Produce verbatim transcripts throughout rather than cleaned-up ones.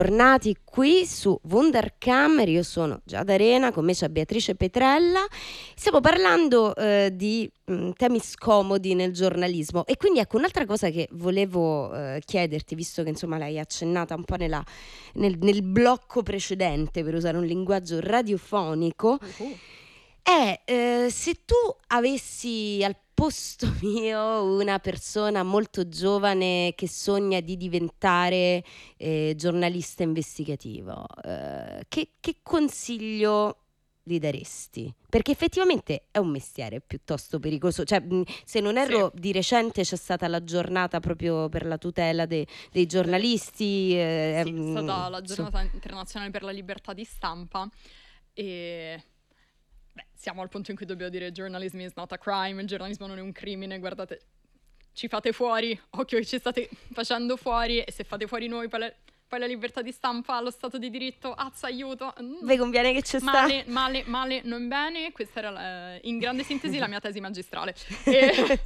Tornati qui su Wunderkammer, io sono Giada Arena, con me c'è Beatrice Petrella. Stiamo parlando eh, di mh, temi scomodi nel giornalismo, e quindi ecco un'altra cosa che volevo eh, chiederti, visto che insomma l'hai accennata un po' nella, nel, nel blocco precedente, per usare un linguaggio radiofonico, Uh-huh. è eh, se tu avessi al posto mio una persona molto giovane che sogna di diventare eh, giornalista investigativo, eh, che, che consiglio gli daresti? Perché effettivamente è un mestiere piuttosto pericoloso. Cioè, mh, se non erro, Sì. di recente c'è stata la giornata proprio per la tutela de- dei giornalisti. eh, Sì, è mh, stata la insomma. giornata internazionale per la libertà di stampa e beh, siamo al punto in cui dobbiamo dire journalism is not a crime, il giornalismo non è un crimine, guardate, ci fate fuori, occhio che ci state facendo fuori, e se fate fuori noi poi la, poi la libertà di stampa, lo stato di diritto, azza, aiuto. Mm. Vi conviene che c'è sta? Male, male, male, non bene. Questa era la- in grande sintesi la mia tesi magistrale. E-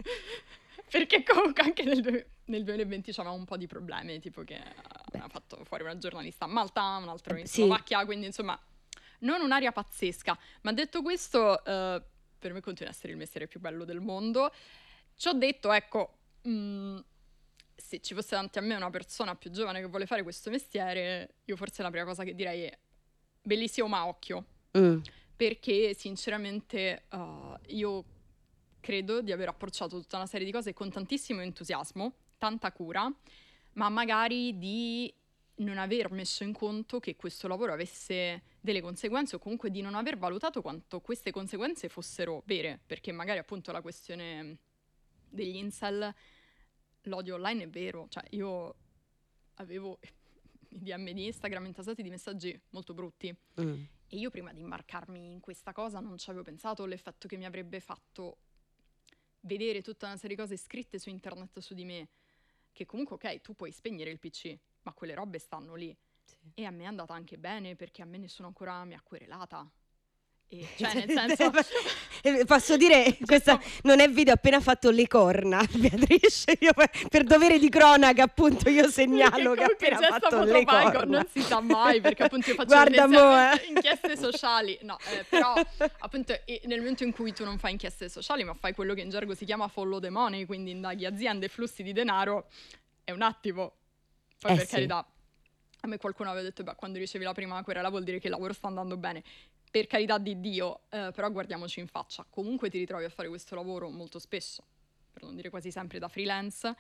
Perché comunque anche nel, due- nel duemilaventi c'avevamo un po' di problemi, tipo che Beh. ha fatto fuori una giornalista a Malta, un altro Eh, in sì. Slovacchia, quindi insomma non un'aria pazzesca. Ma detto questo, eh, per me continua a essere il mestiere più bello del mondo. Ci ho detto, ecco, mh, se ci fosse davanti a me una persona più giovane che vuole fare questo mestiere, io forse la prima cosa che direi è bellissimo, ma occhio. Mm. Perché sinceramente uh, io credo di aver approcciato tutta una serie di cose con tantissimo entusiasmo, tanta cura, ma magari di non aver messo in conto che questo lavoro avesse delle conseguenze, o comunque di non aver valutato quanto queste conseguenze fossero vere, perché magari appunto la questione degli incel, l'odio online è vero, cioè io avevo i D M di Instagram intasati di messaggi molto brutti. Mm. E io prima di imbarcarmi in questa cosa non ci avevo pensato all'effetto che mi avrebbe fatto vedere tutta una serie di cose scritte su internet su di me, che comunque ok, tu puoi spegnere il P C, ma quelle robe stanno lì. Sì. E a me è andata anche bene, perché a me nessuno ancora mi ha querelata. E cioè nel senso... Posso dire, questa non è video, ho appena fatto le corna, Beatrice, io per dovere di cronaca appunto io segnalo che ho appena fatto le corna. Non si sa mai, perché appunto io faccio Guarda mo, eh. inchieste sociali, no, eh, però appunto nel momento in cui tu non fai inchieste sociali ma fai quello che in gergo si chiama follow the money, quindi indaghi aziende e flussi di denaro, è un attimo. Poi Eh per sì. carità, a me qualcuno aveva detto, beh, quando ricevi la prima querela vuol dire che il lavoro sta andando bene. Per carità di Dio, eh, però guardiamoci in faccia. Comunque ti ritrovi a fare questo lavoro molto spesso, per non dire quasi sempre da freelance,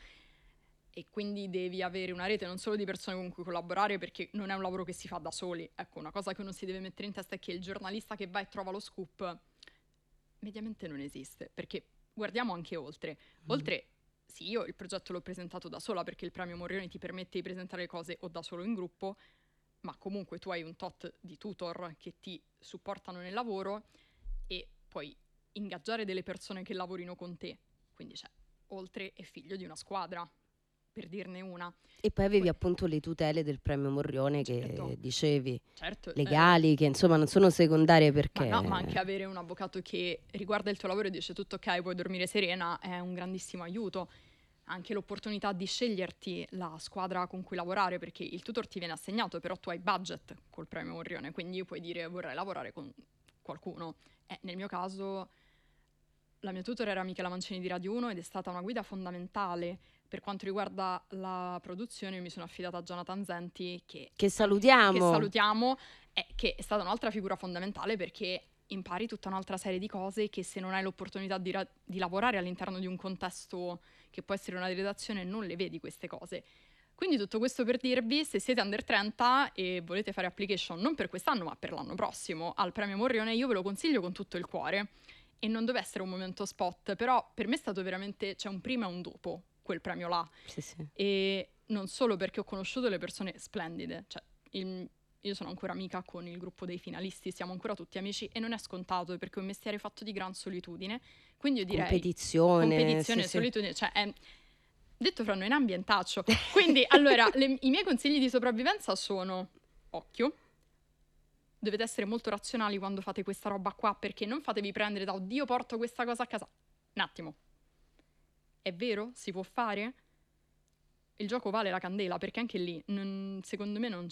e quindi devi avere una rete non solo di persone con cui collaborare, perché non è un lavoro che si fa da soli. Ecco, una cosa che uno si deve mettere in testa è che il giornalista che va e trova lo scoop mediamente non esiste, perché guardiamo anche oltre. Oltre, sì, io il progetto l'ho presentato da sola, perché il premio Morrione ti permette di presentare le cose o da solo o in gruppo, ma comunque tu hai un tot di tutor che ti supportano nel lavoro e puoi ingaggiare delle persone che lavorino con te. Quindi c'è, oltre è figlio di una squadra, per dirne una. E poi avevi Poi- appunto le tutele del premio Morrione che Certo. dicevi, Certo, eh, legali, che insomma non sono secondarie perché... Ma no, ma anche avere un avvocato che riguarda il tuo lavoro e dice tutto ok, puoi dormire serena, è un grandissimo aiuto. Anche l'opportunità di sceglierti la squadra con cui lavorare, perché il tutor ti viene assegnato, però tu hai budget col premio Morrione, quindi puoi dire vorrei lavorare con qualcuno. E nel mio caso la mia tutor era Michela Mancini di Radio uno ed è stata una guida fondamentale. Per quanto riguarda la produzione, mi sono affidata a Jonathan Zenti, che, Che salutiamo. che salutiamo, e che è stata un'altra figura fondamentale, perché impari tutta un'altra serie di cose che se non hai l'opportunità di, ra- di lavorare all'interno di un contesto che può essere una redazione non le vedi queste cose. Quindi tutto questo per dirvi, se siete under trenta e volete fare application non per quest'anno ma per l'anno prossimo al premio Morrione, io ve lo consiglio con tutto il cuore. E non deve essere un momento spot, però per me è stato veramente, c'è un prima e un dopo quel premio là. Sì, sì. E non solo perché ho conosciuto le persone splendide, cioè il, io sono ancora amica con il gruppo dei finalisti, siamo ancora tutti amici e non è scontato, perché è un mestiere fatto di gran solitudine, quindi io direi competizione, competizione, sì, sì. solitudine, cioè è, detto fra noi, un ambientaccio. Quindi allora le, i miei consigli di sopravvivenza sono occhio, dovete essere molto razionali quando fate questa roba qua, perché non fatevi prendere da oddio porto questa cosa a casa. Un attimo, è vero? Si può fare? il gioco vale la candela, perché anche lì non- secondo me non